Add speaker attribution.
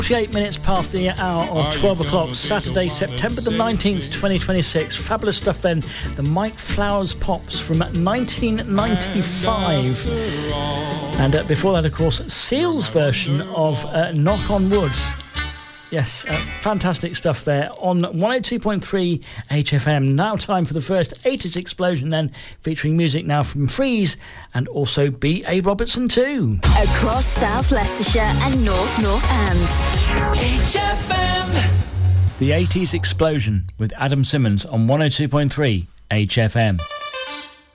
Speaker 1: 48 minutes past the hour of 12 o'clock, Saturday, September the 19th, 2026. Fabulous stuff then. The Mike Flowers Pops from 1995. And before that, of course, Seal's version of Knock on Wood. Yes, fantastic stuff there on 102.3 HFM. Now time for the first 80s explosion then, featuring music now from Freeze and also B.A. Robertson too.
Speaker 2: Across South Leicestershire and North Northants.
Speaker 3: HFM.
Speaker 1: The 80s explosion with Adam Simmons on 102.3 HFM.